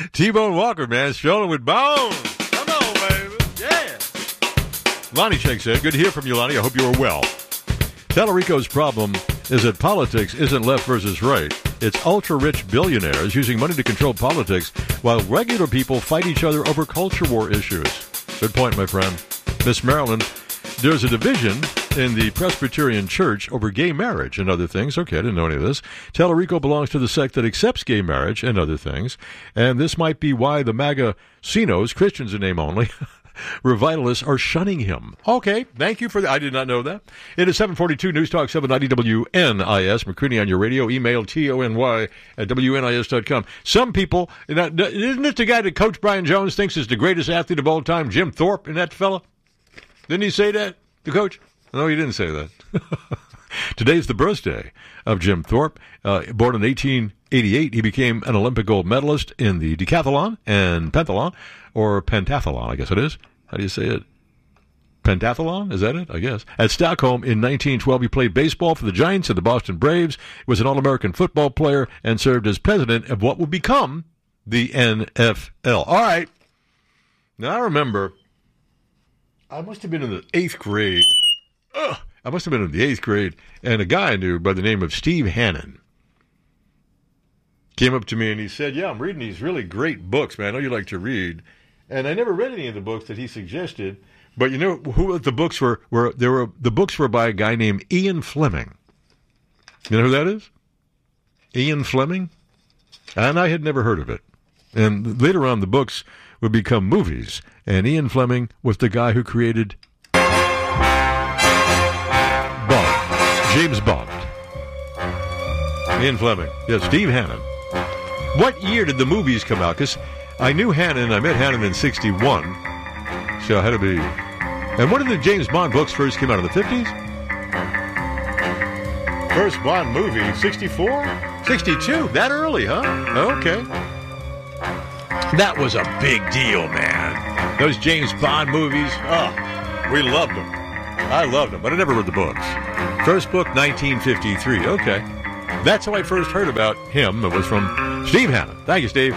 T-Bone Walker, man, strolling with Bone. Come on, baby. Yeah. Lonnie Shake said, good to hear from you, Lonnie. I hope you are well. Tallarico's problem is that politics isn't left versus right. It's ultra-rich billionaires using money to control politics while regular people fight each other over culture war issues. Good point, my friend. Miss Maryland, there's a division in the Presbyterian Church over gay marriage and other things. Okay, I didn't know any of this. Tallarico belongs to the sect that accepts gay marriage and other things. And this might be why the MAGA-cinos, Christians in name only, revitalists are shunning him. Okay, thank you for that. I did not know that. It is 742 News Talk 790 WNIS. McCready on your radio. Email TONY@WNIS.com. Some people, isn't it the guy that Coach Brian Jones thinks is the greatest athlete of all time, Jim Thorpe, and that fella? Didn't he say that, the coach? No, he didn't say that. Today's the birthday of Jim Thorpe. Born in 1888, he became an Olympic gold medalist in the decathlon and pentathlon, or pentathlon, I guess it is. How do you say it? Pentathlon? Is that it? I guess. At Stockholm in 1912, he played baseball for the Giants and the Boston Braves, was an All-American football player, and served as president of what would become the NFL. All right. Now, I remember, I must have been in the 8th grade. And a guy I knew by the name of Steve Hannon came up to me and he said, yeah, I'm reading these really great books, man. I know you like to read. And I never read any of the books that he suggested. But you know who the books were? The books were by a guy named Ian Fleming. You know who that is? Ian Fleming? And I had never heard of it. And later on, the books would become movies. And Ian Fleming was the guy who created Bond. James Bond. Ian Fleming. Yes, Steve Hannon. What year did the movies come out? Because I knew Hannon. I met Hannon in 61. So it had to be. And when did the James Bond books first came out? In the 50s? First Bond movie, 64? 62? That early, huh? Okay. That was a big deal, man. Those James Bond movies, we loved them. I loved them, but I never read the books. First book, 1953. Okay. That's how I first heard about him. It was from Steve Hannon. Thank you, Steve.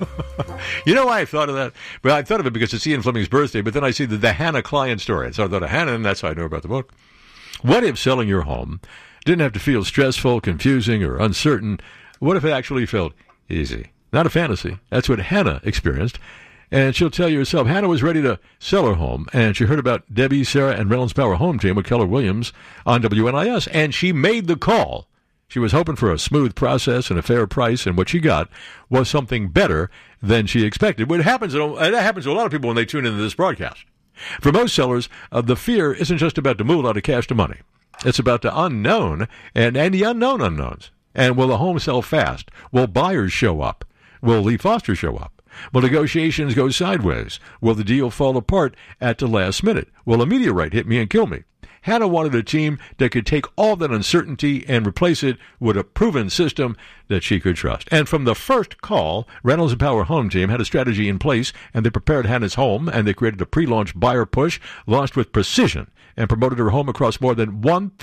You know why I thought of that? Well, I thought of it because it's Ian Fleming's birthday, but then I see the Hannah Client story. So I thought of Hannon, that's how I know about the book. What if selling your home didn't have to feel stressful, confusing, or uncertain? What if it actually felt easy? Not a fantasy. That's what Hannah experienced. And she'll tell you herself, Hannah was ready to sell her home, and she heard about Debbie, Sarah, and Reynolds Power Home Team with Keller Williams on WNIS, and she made the call. She was hoping for a smooth process and a fair price, and what she got was something better than she expected. That happens to a lot of people when they tune into this broadcast. For most sellers, the fear isn't just about the move out of cash to money. It's about the unknown and the unknown unknowns. And will the home sell fast? Will buyers show up? Will Lee Foster show up? Will negotiations go sideways? Will the deal fall apart at the last minute? Will a meteorite hit me and kill me? Hannah wanted a team that could take all that uncertainty and replace it with a proven system that she could trust. And from the first call, Reynolds and Power Home Team had a strategy in place, and they prepared Hannah's home, and they created a pre-launch buyer push, launched with precision, and promoted her home across more than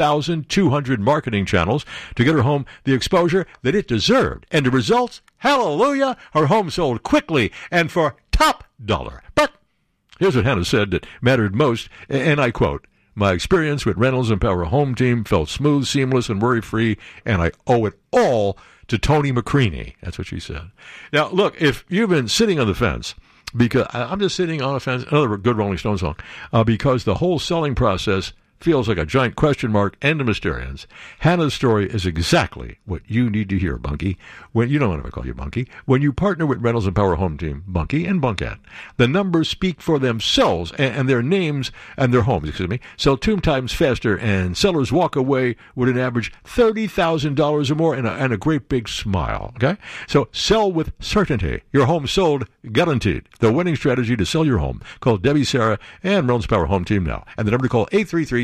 1,200 marketing channels to get her home the exposure that it deserved. And the results? Hallelujah! Her home sold quickly and for top dollar. But here's what Hannah said that mattered most, and I quote, "My experience with Reynolds and Power Home Team felt smooth, seamless, and worry-free, and I owe it all to Tony McCreaney." That's what she said. Now, look, if you've been sitting on the fence, because I'm just sitting on a fence, another good Rolling Stones song, because the whole selling process feels like a giant question mark and the Mysterians. Hannah's story is exactly what you need to hear, Bunky. When you don't want to call you Bunky. When you partner with Reynolds and Power Home Team, Bunky and Bunkat, the numbers speak for themselves, and their names and their homes, sell 2 times faster, and sellers walk away with an average $30,000 or more and a great big smile. Okay, so sell with certainty. Your home sold, guaranteed. The winning strategy to sell your home. Call Debbie, Sarah, and Reynolds Power Home Team now, and the number to call 833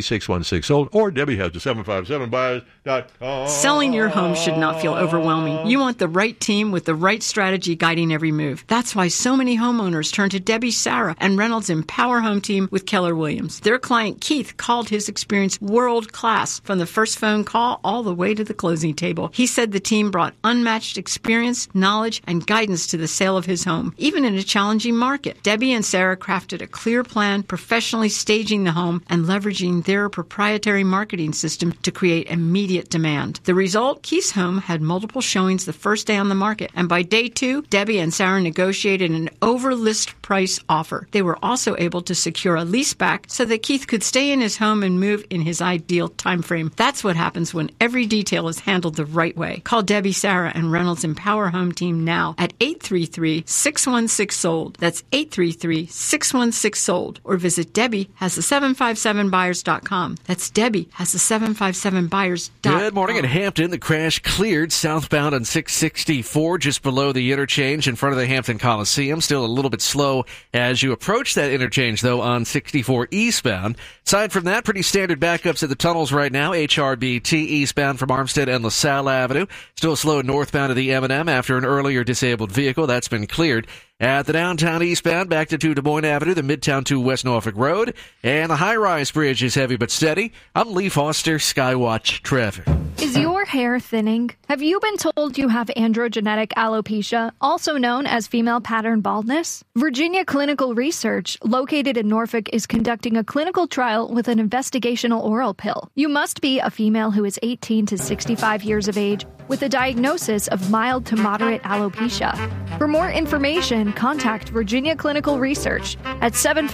833-616-SOLD, or Debbie has the 757buyers.com. Selling your home should not feel overwhelming. You want the right team with the right strategy guiding every move. That's why so many homeowners turn to Debbie Sarah and Reynolds Empower Home Team with Keller Williams. Their client Keith called his experience world class from the first phone call all the way to the closing table. He said the team brought unmatched experience, knowledge, and guidance to the sale of his home, even in a challenging market. Debbie and Sarah crafted a clear plan, professionally staging the home and leveraging their proprietary marketing system to create immediate demand. The result? Keith's home had multiple showings the first day on the market, and by day 2, Debbie and Sarah negotiated an over-list price offer. They were also able to secure a lease back so that Keith could stay in his home and move in his ideal time frame. That's what happens when every detail is handled the right way. Call Debbie, Sarah, and Reynolds Empower Home Team now at 833-616-SOLD. That's 833-616-SOLD. Or visit DebbieHasThe757buyers.com. That's DebbieHasThe757buyers.com. Good morning in Hampton. The crash cleared southbound on 664 just below the interchange in front of the Hampton Coliseum. Still a little bit slow as you approach that interchange, though, on 64 eastbound. Aside from that, pretty standard backups at the tunnels right now. HRBT eastbound from Armstead and LaSalle Avenue. Still slow northbound of the M&M after an earlier disabled vehicle. That's been cleared. At the downtown eastbound, back to Des Moines Avenue, the Midtown to West Norfolk Road, and the high-rise bridge is heavy but steady. I'm Lee Foster, Skywatch traffic. Is your hair thinning? Have you been told you have androgenetic alopecia, also known as female pattern baldness? Virginia Clinical Research, located in Norfolk, is conducting a clinical trial with an investigational oral pill. You must be a female who is 18 to 65 years of age with a diagnosis of mild to moderate alopecia. For more information, contact Virginia Clinical Research at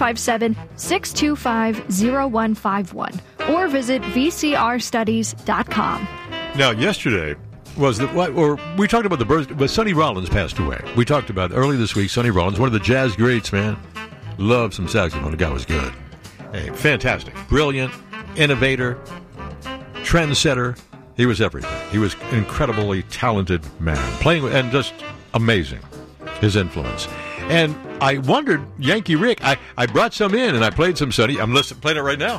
757-625-0151 or visit vcrstudies.com. Now, yesterday was we talked about the birth, but Sonny Rollins passed away. We talked about early this week, Sonny Rollins, one of the jazz greats, man. Loved some saxophone. The guy was good. Hey, fantastic. Brilliant, innovator, trendsetter. He was everything. He was an incredibly talented man, playing and just amazing, his influence. And I wondered, Yankee Rick, I brought some in and I played some Sonny. I'm playing it right now.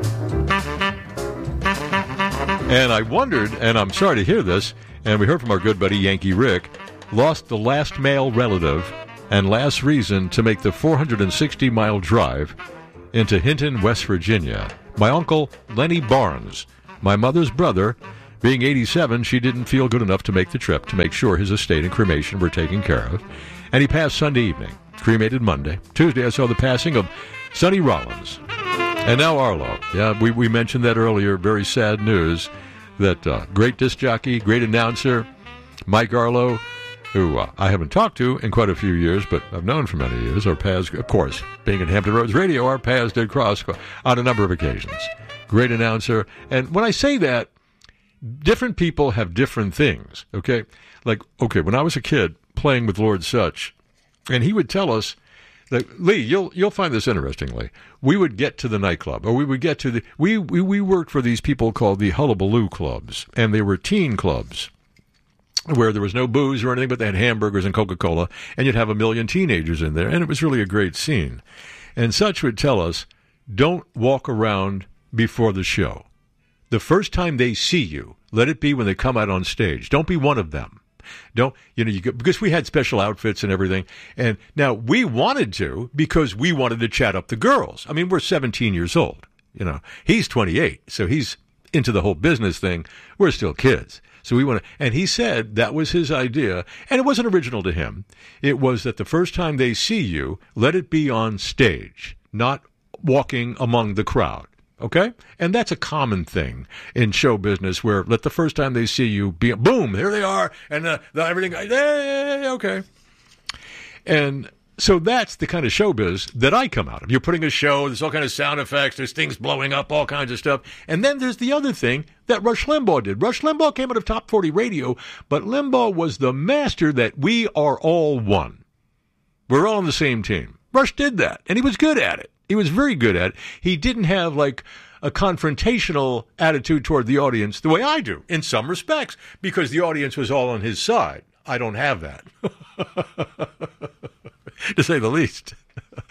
And I wondered, and I'm sorry to hear this, and we heard from our good buddy Yankee Rick, lost the last male relative and last reason to make the 460-mile drive into Hinton, West Virginia. My uncle, Lenny Barnes, my mother's brother. Being 87, she didn't feel good enough to make the trip to make sure his estate and cremation were taken care of. And he passed Sunday evening, cremated Monday. Tuesday, I saw the passing of Sonny Rollins. And now Arlo. Yeah, we mentioned that earlier. Very sad news that great disc jockey, great announcer, Mike Arlo, who I haven't talked to in quite a few years, but I've known for many years. Our paths, of course, being at Hampton Roads Radio, our paths did cross on a number of occasions. Great announcer. And when I say that, different people have different things, okay? Like, okay, when I was a kid playing with Lord Sutch, and he would tell us that, Lee, you'll find this interesting, Lee. We would get to the nightclub, or we would get to the... We worked for these people called the Hullabaloo Clubs, and they were teen clubs where there was no booze or anything, but they had hamburgers and Coca-Cola, and you'd have a million teenagers in there, and it was really a great scene. And Sutch would tell us, don't walk around before the show. The first time they see you, let it be when they come out on stage. Don't be one of them. Don't, because we had special outfits and everything. And now we wanted to because we wanted to chat up the girls. I mean, we're 17 years old. He's 28, so he's into the whole business thing. We're still kids. So we want to, and he said that was his idea, and it wasn't original to him. It was that the first time they see you, let it be on stage, not walking among the crowd. Okay? And that's a common thing in show business where let the first time they see you be, boom, there they are, and everything, hey, okay. And so that's the kind of showbiz that I come out of. You're putting a show, there's all kind of sound effects, there's things blowing up, all kinds of stuff. And then there's the other thing that Rush Limbaugh did. Rush Limbaugh came out of Top 40 Radio, but Limbaugh was the master that we are all one. We're all on the same team. Rush did that, and he was good at it. He was very good at it. He didn't have, like, a confrontational attitude toward the audience the way I do, in some respects, because the audience was all on his side. I don't have that, to say the least.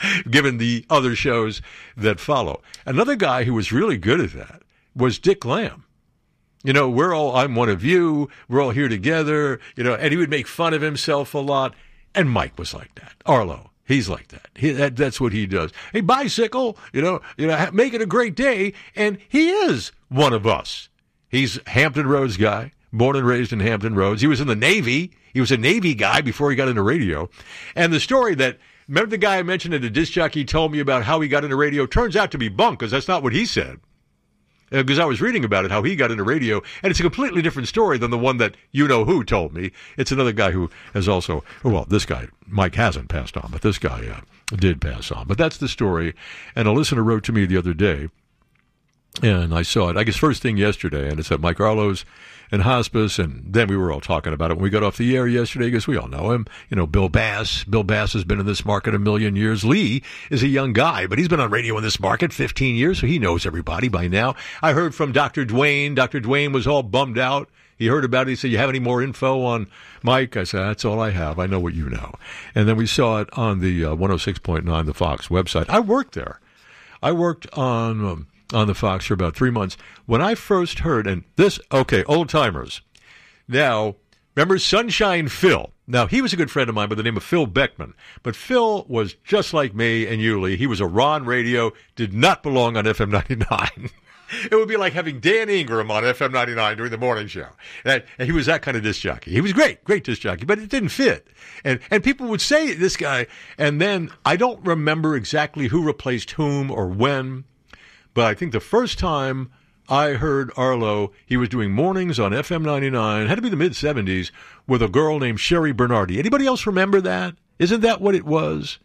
given the other shows that follow. Another guy who was really good at that was Dick Lamb. I'm one of you, we're all here together, and he would make fun of himself a lot. And Mike was like that. Arlo, he's like that. That's what he does. Hey, bicycle, make it a great day. And he is one of us. He's a Hampton Roads guy, born and raised in Hampton Roads. He was in the Navy. He was a Navy guy before he got into radio. And the story remember the guy I mentioned that the disc jockey told me about how he got into radio, turns out to be bunk, because that's not what he said. Because I was reading about it, how he got into radio, and it's a completely different story than the one that who told me. It's another guy who has also, this guy, Mike hasn't passed on, but this guy did pass on. But that's the story, and a listener wrote to me the other day, and I saw it, I guess first thing yesterday, and it said Mike Arlo's in hospice, and then we were all talking about it when we got off the air yesterday, because we all know him. Bill Bass. Bill Bass has been in this market a million years. Lee is a young guy, but he's been on radio in this market 15 years, so he knows everybody by now. I heard from Dr. Dwayne. Dr. Dwayne was all bummed out. He heard about it. He said, you have any more info on Mike? I said, that's all I have. I know what you know. And then we saw it on the 106.9, the Fox website. I worked there. I worked on the Fox for about 3 months. When I first heard, old timers. Now, remember Sunshine Phil? Now, he was a good friend of mine by the name of Phil Beckman. But Phil was just like me and you, Lee. He was a Ron radio, did not belong on FM 99. It would be like having Dan Ingram on FM 99 during the morning show. And he was that kind of disc jockey. He was great disc jockey, but it didn't fit. And people would say this guy, and then I don't remember exactly who replaced whom or when, but I think the first time I heard Arlo, he was doing mornings on FM 99, had to be the mid-'70s, with a girl named Sherry Bernardi. Anybody else remember that? Isn't that what it was?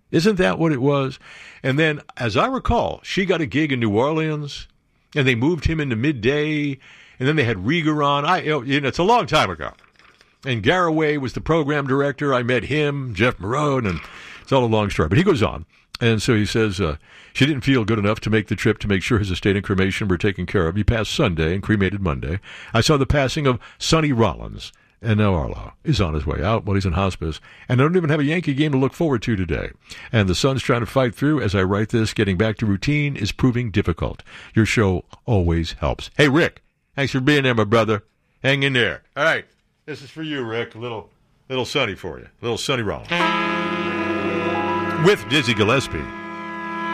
And then, as I recall, she got a gig in New Orleans, and they moved him into midday, and then they had Rieger on. It's a long time ago. And Garraway was the program director. I met him, Jeff Marone, and it's all a long story. But he goes on. And so he says, she didn't feel good enough to make the trip to make sure his estate and cremation were taken care of. He passed Sunday and cremated Monday. I saw the passing of Sonny Rollins. And now Arlo is on his way out. Well, he's in hospice. And I don't even have a Yankee game to look forward to today. And the Sun's trying to fight through. As I write this, getting back to routine is proving difficult. Your show always helps. Hey, Rick, thanks for being there, my brother. Hang in there. All right. This is for you, Rick. A little Sonny for you. A little Sonny Rollins. With Dizzy Gillespie.